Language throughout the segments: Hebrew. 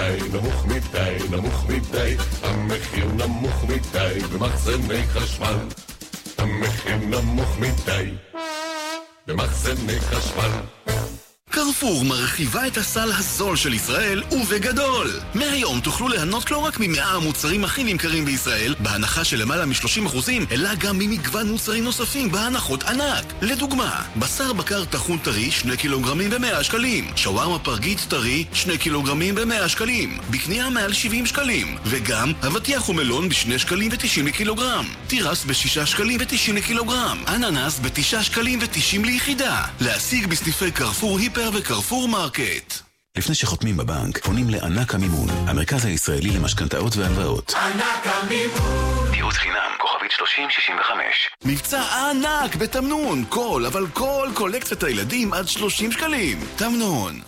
מדי, נמוך מדי, נמוך מדי, המחיר נמוך מדי, במחסני חשמל. המחיר נמוך מדי, במחסני חשמל. קרפור מרחיבה את הסל הזול של ישראל ובגדול. מהיום תוכלו ליהנות לא רק מ100 המוצרים הכי נמכרים בישראל, בהנחה של למעלה מ-30%, אלא גם ממגוון מוצרים נוספים בהנחות ענק. לדוגמה, בשר בקר טחון טרי 2 קילוגרמים ב100 שקלים, שווארמה פרגית טרי 2 קילוגרמים ב100 שקלים, בקנייה מעל 70 שקלים, וגם אבטיח ומלון ב2 שקלים ו90 לקילוגרם, תירס ב6 שקלים ו90 לקילוגרם, אננס ב9 שקלים ו90 ליחידה. להשיג בסניפי קרפור היפר וקרפור מרקט. לפני שחותמים בבנק, פונים לענק המימון, המרכז הישראלי למשכנתאות והלוואות. ענק המימון. ייעוץ חינם, כוכבית 3065. מבצע ענק בתמנון, כל קולקציית הילדים עד 30 שקלים. תמנון.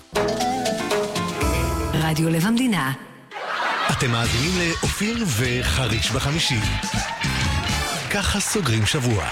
רדיו לב המדינה. אתם מאזינים לאופיר וחריש בחמישי. ככה סוגרים שבוע.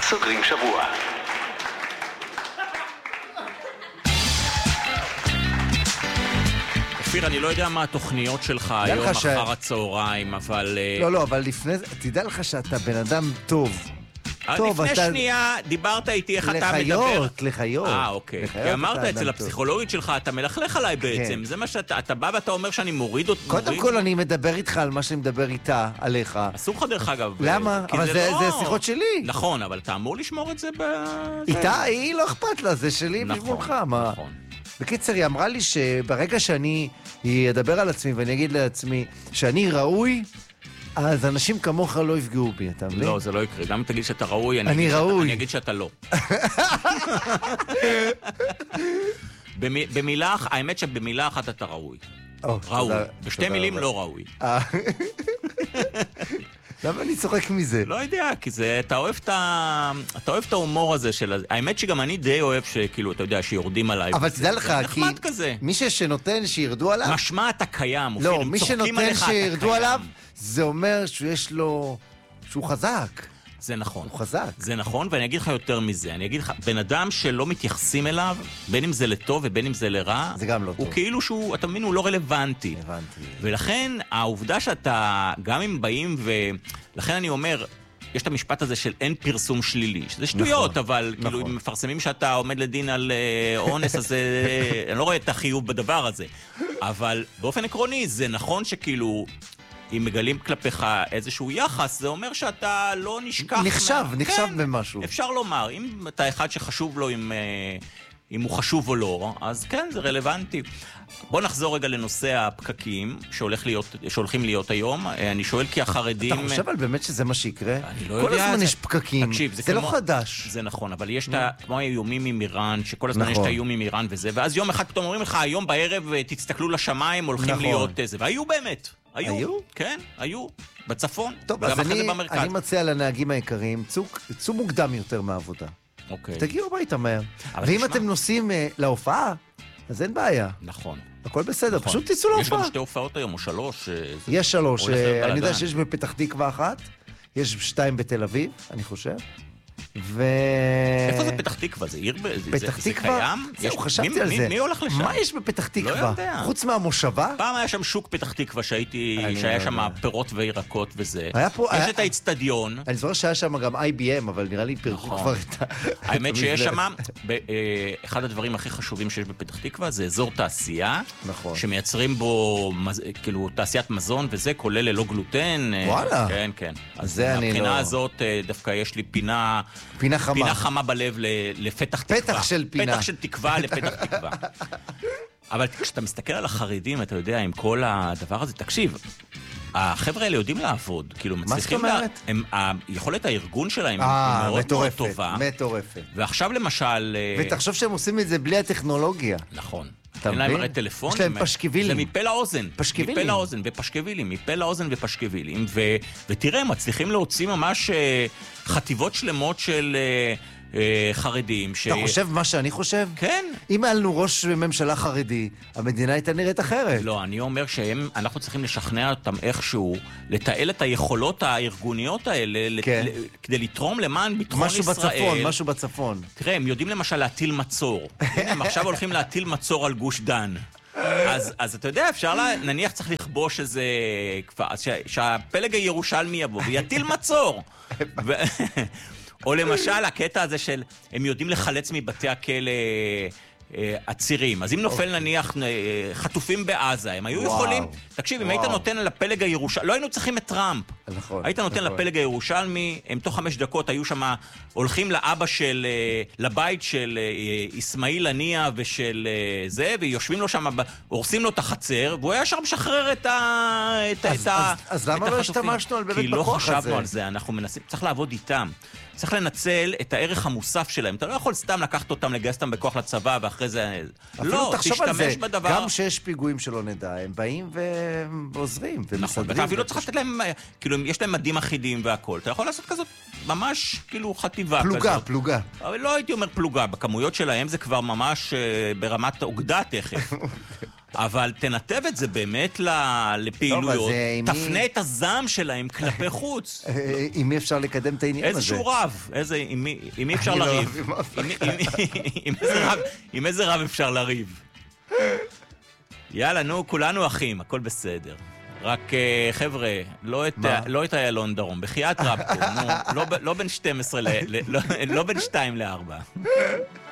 אופיר, אני לא יודע מה התוכניות שלך היום אחר הצהריים, אבל... לא, אבל לפני זה, תדע לך שאתה בן אדם טוב. לפני שנייה דיברת איתי איך אתה מדבר. לחיות. אוקיי. כי אמרת אצל הפסיכולוגית שלך, אתה מלכלך עליי בעצם. זה מה שאתה בא ואתה אומר שאני מוריד אותי. קודם כל אני מדבר איתך על מה שאני מדבר איתה, עליך. אסור לך דרך אגב. למה? אבל זה שיחות שלי. נכון, אבל אתה אמור לשמור את זה איתה, היא לא אכפת לה, זה שלי בשבילך. נכון. בקיצר, היא אמרה לי שברגע שאני אדבר על עצמי ואני אגיד לעצמי שאני ראוי, אז אנשים כמוך לא יפגעו בי, אתה מבין? לא, זה לא יקרה. גם אם תגיד שאתה ראוי, אני אגיד שאתה לא. במילה, האמת שבמילה אחת אתה ראוי. ראוי. בשתי מילים לא ראוי. למה אני צוחק מזה? לא יודע, כי זה, אתה אוהב את ההומור הזה של... האמת שגם אני די אוהב שכאילו, אתה יודע, שיורדים עליי. אבל תדע לך, כי מי שנותן שירדו עליו... משמע אתה קיים. לא, מי שנותן שירדו עליו, זה אומר שיש לו... שהוא חזק. זה נכון. הוא חזק. זה נכון, ואני אגיד לך יותר מזה. אני אגיד לך, בן אדם שלא מתייחסים אליו, בין אם זה לטוב ובין אם זה לרע, זה גם לא טוב. הוא כאילו שהוא, אתה מבין, הוא לא רלוונטי. ולכן, העובדה שאתה, גם אם באים לכן אני אומר, יש את המשפט הזה של אין פרסום שלילי, שזה שטויות, אבל כאילו אם מפרסמים שאתה עומד לדין על אונס, אז אני לא רואה את החיוב בדבר הזה. אבל באופן עקרוני, זה נכון שכאילו... אם מגלים כלפיך איזשהו יחס, זה אומר שאתה לא נשכח... נחשב במשהו. אפשר לומר, אם אתה אחד שחשוב לו אם הוא חשוב או לא, אז כן, זה רלוונטי. בוא נחזור רגע לנושא הפקקים שהולכים להיות היום. אני שואל כי החרדים... אתה חושב על באמת שזה מה שיקרה? אני לא יודע. כל הזמן יש פקקים. תקשיב, זה לא חדש. זה נכון, אבל יש כמו האיומים עם איראן, שכל הזמן יש את האיום עם איראן וזה, ואז יום אחד פתאום אומרים לך, היום בערב תסתכלו לשמיים, הולכים להיות זה, והיו באמת. היו? כן, היו. בצפון. טוב, אז אני מציע לנהגים העיקריים, צאו מוקדם יותר מהעבודה. אוקיי. תגיעו הביתה מהר. ואם אתם נוסעים להופעה, אז אין בעיה. נכון. הכל בסדר, פשוט תיסעו להופעה. יש גם 2 הופעות היום, או 3. יש 3. אני יודע שיש בפתח תקווה 1, יש 2 בתל אביב, אני חושב. איפה זה פתח תקווה? זה עיר? פתח תקווה? זהו, חשבתי על זה. מי הולך לשם? מה יש בפתח תקווה? לא יודע. חוץ מהמושבה? פעם היה שם שוק פתח תקווה שהיה שם פירות וירקות וזה. יש את האצטדיון. אני זוכר שהיה שם גם IBM, אבל נראה לי פירקו כבר את האמת שיש שם, אחד הדברים הכי חשובים שיש בפתח תקווה זה אזור תעשייה, שמייצרים בו כאילו תעשיית מזון וזה, כולל ללא גלוטן. וואלה. כן, כן. אז מהבחינה הזאת דווקא יש לי פינה חמה בלב לפתח תקווה. פתח של פינה. פתח של תקווה לפתח תקווה. אבל כשאתה מסתכל על החרדים, אתה יודע, עם כל הדבר הזה, תקשיב, החבר'ה האלה יודעים לעבוד, כאילו מצליחים... מה זאת אומרת? יכולת הארגון שלהם היא מאוד מאוד טובה. מטורפת. ועכשיו למשל... ותחשוב שהם עושים את זה בלי הטכנולוגיה. נכון. אין להם הרי טלפון. יש להם פשקבילים. זה מפה לאוזן. פשקבילים. מפה לאוזן ופשקבילים. מפה לאוזן ופשקבילים. ותראה, הם מצליחים להוציא ממש חטיבות שלמות של חרדים. אתה חושב מה שאני חושב? כן. אם היה לנו ראש ממשלה חרדי, המדינה הייתה נראית אחרת. לא, אני אומר שאנחנו צריכים לשכנע אותם איכשהו, לתעל את היכולות הארגוניות האלה, כדי לתרום למען ביטחון ישראל. משהו בצפון. תראה, הם יודעים למשל להטיל מצור. הם עכשיו הולכים להטיל מצור על גוש דן. אז אתה יודע, אפשר נניח צריך לכבוש איזה כפר, שהפלג הירושלמי יבוא ויטיל מצור. או למשל, הקטע הזה של, הם יודעים לחלץ מבתי הכלא עצירים. אז אם נופל נניח חטופים בעזה, הם היו יכולים... תקשיב, אם היית נותן לפלג הירושלמי... לא היינו צריכים את טראמפ. נכון. היית נותן לפלג הירושלמי, הם תוך 5 דקות היו שם, הולכים לאבא של... לבית של אסמאעיל הנייה ושל זה, ויושבים לו שם, הורסים לו את החצר, והוא היה שם משחרר את החטופים. אז למה לא השתמשנו על באמת בכוח הזה? כי לא חשבנו על זה, אנחנו מנסים... צריך לעבוד איתם. צריך לנצל את הערך המוסף שלהם. אתה לא יכול סתם לקחת אותם, לגייס אותם בכוח לצבא, ואחרי זה... לא, תשתמש בדבר. גם שיש פיגועים שלא נדע, הם באים ועוזרים ומסדרים. נכון, ואתה אפילו צריך לתת להם, כאילו, יש להם מדים אחידים והכל. אתה יכול לעשות כזאת, ממש, כאילו, חטיבה כזאת. פלוגה. אבל לא הייתי אומר פלוגה, בכמויות שלהם זה כבר ממש ברמת אוגדה תכף. אבל תנתב את זה באמת לפעילויות, תפנה את הזעם שלהם כלפי חוץ. אם מי אפשר לקדם את העניין הזה. איזשהו רב, עם מי אפשר לריב. עם איזה רב אפשר לריב. יאללה, נו, כולנו אחים, הכל בסדר. רק חבר'ה, לא את איילון דרום, בחייאת רבקו, נו, לא בין 12 לא בין 2 ל4.